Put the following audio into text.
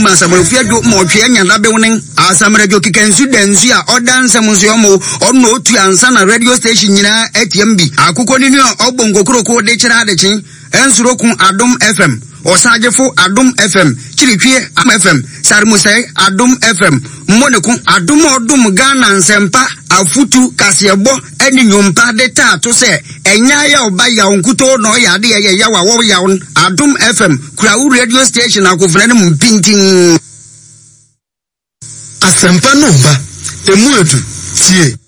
ma samrofia do mo twe anya da bewnen asamradio kikansu dansu a odansam nso yomo ono otu ansa na radio station nyina ATM bi akukọ ni obongokroko de kira de kin ensurokun Adom FM osajefo Adom FM chiritwe Am FM sarmusai Adom FM monekun Adom Ghana nsempa afutu kasebo eni nyompa de tato se enya ya oba ya onkuto no ya de ya wa ya Adom FM kurawu radio station akofuna ne mpintin asempa no ba emuetu tie